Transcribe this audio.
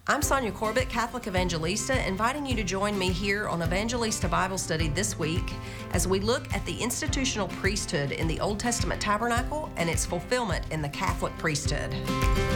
I'm Sonia Corbett, Catholic Evangelista, inviting you to join me here on Evangelista Bible Study this week as we look at the institutional priesthood in the Old Testament tabernacle and its fulfillment in the Catholic priesthood.